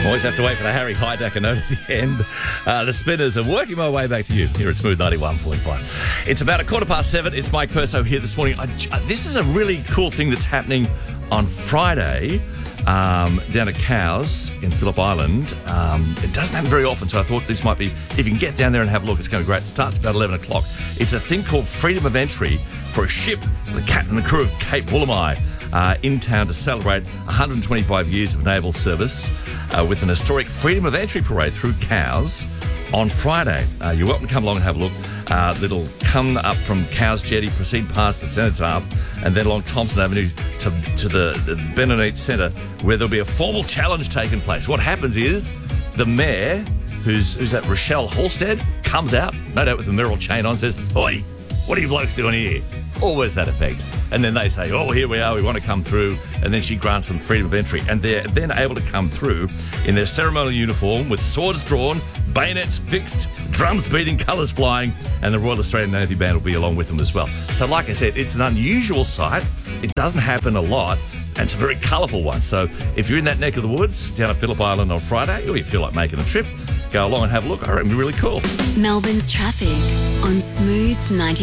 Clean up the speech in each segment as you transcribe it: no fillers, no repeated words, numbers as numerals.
Always have to wait for the Harry Heidecker note at the end. The Spinners are working my way back to you here at Smooth 91.5. It's about 7:15. It's Mike Perso here this morning. This is a really cool thing that's happening on Friday down at Cows in Phillip Island. It doesn't happen very often, so I thought this might be, if you can get down there and have a look, it's going to be great. It starts about 11 o'clock. It's a thing called Freedom of Entry for a ship, the captain and the crew of Cape Woolamai, in town to celebrate 125 years of naval service with an historic Freedom of Entry parade through Cows on Friday. You're welcome to come along and have a look. It'll come up from Cows Jetty, proceed past the Cenotaph, and then along Thompson Avenue to the Benonite Centre, where there'll be a formal challenge taking place. What happens is the mayor, who's that Rochelle Halstead, comes out, no doubt with the mineral chain on, says, "Oi, what are you blokes doing here?" Always that effect. And then they say, "Oh, here we are, we want to come through." And then she grants them freedom of entry. And they're then able to come through in their ceremonial uniform with swords drawn, bayonets fixed, drums beating, colours flying, and the Royal Australian Navy Band will be along with them as well. So like I said, it's an unusual sight. It doesn't happen a lot, and it's a very colourful one. So if you're in that neck of the woods down at Phillip Island on Friday, or you feel like making a trip, go along and have a look. I reckon it'll be really cool. Melbourne's traffic on Smooth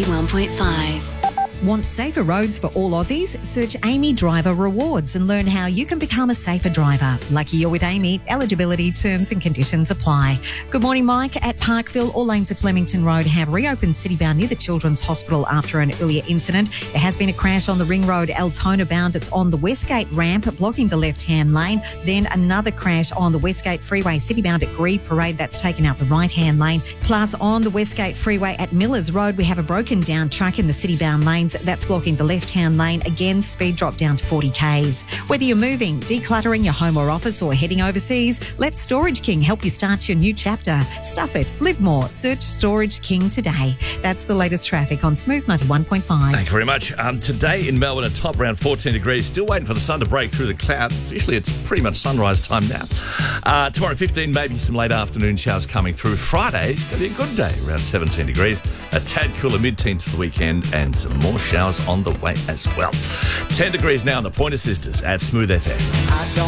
91.5. Want safer roads for all Aussies? Search Amy Driver Rewards and learn how you can become a safer driver. Lucky you're with Amy. Eligibility, terms and conditions apply. Good morning, Mike. At Parkville, all lanes of Flemington Road have reopened citybound near the Children's Hospital after an earlier incident. There has been a crash on the Ring Road Altona bound. It's on the Westgate ramp, blocking the left-hand lane. Then another crash on the Westgate Freeway citybound at Grieve Parade. That's taken out the right-hand lane. Plus, on the Westgate Freeway at Millers Road, we have a broken down truck in the citybound lanes. That's blocking the left-hand lane. Again, speed drop down to 40 k's. Whether you're moving, decluttering your home or office, or heading overseas, let Storage King help you start your new chapter. Stuff it, live more. Search Storage King today. That's the latest traffic on Smooth 91.5. Thank you very much. Today in Melbourne, a top around 14 degrees. Still waiting for the sun to break through the cloud. Officially, it's pretty much sunrise time now. Tomorrow, 15, maybe some late afternoon showers coming through. Friday, it's going to be a good day, around 17 degrees. A tad cooler mid-teens for the weekend, and some more showers on the way as well. 10 degrees now in the Pointer Sisters at Smooth FM.